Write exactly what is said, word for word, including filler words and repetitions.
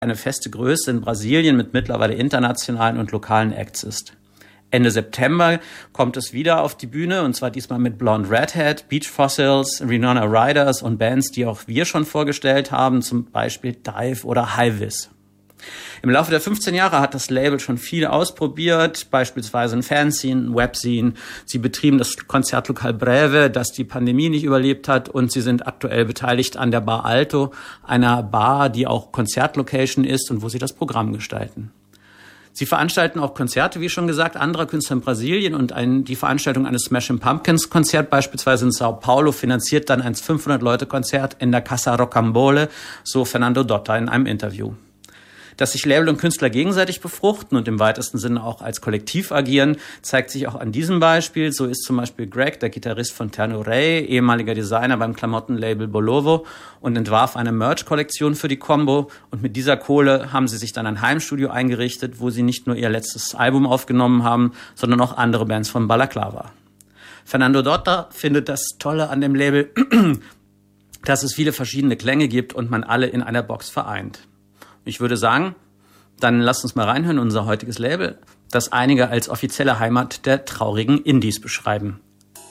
eine feste Größe in Brasilien mit mittlerweile internationalen und lokalen Acts ist. Ende September kommt es wieder auf die Bühne, und zwar diesmal mit Blonde Redhead, Beach Fossils, Winona Riders und Bands, die auch wir schon vorgestellt haben, zum Beispiel Dive oder High Vis. Im Laufe der fünfzehn Jahre hat das Label schon viel ausprobiert, beispielsweise ein Fanzine, ein Webzine. Sie betrieben das Konzertlokal Breve, das die Pandemie nicht überlebt hat, und sie sind aktuell beteiligt an der Bar Alto, einer Bar, die auch Konzertlocation ist und wo sie das Programm gestalten. Sie veranstalten auch Konzerte, wie schon gesagt, anderer Künstler in Brasilien, und ein, die Veranstaltung eines Smashing Pumpkins Konzert beispielsweise in Sao Paulo finanziert dann ein fünfhundert Leute Konzert in der Casa Rocambole, so Fernando Dotta in einem Interview. Dass sich Label und Künstler gegenseitig befruchten und im weitesten Sinne auch als Kollektiv agieren, zeigt sich auch an diesem Beispiel. So ist zum Beispiel Greg, der Gitarrist von Terno Rey, ehemaliger Designer beim Klamottenlabel Bolovo, und entwarf eine Merch-Kollektion für die Combo. Und mit dieser Kohle haben sie sich dann ein Heimstudio eingerichtet, wo sie nicht nur ihr letztes Album aufgenommen haben, sondern auch andere Bands von Balaclava. Fernando Dotta findet das Tolle an dem Label, dass es viele verschiedene Klänge gibt und man alle in einer Box vereint. Ich würde sagen, dann lasst uns mal reinhören in unser heutiges Label, das einige als offizielle Heimat der traurigen Indies beschreiben.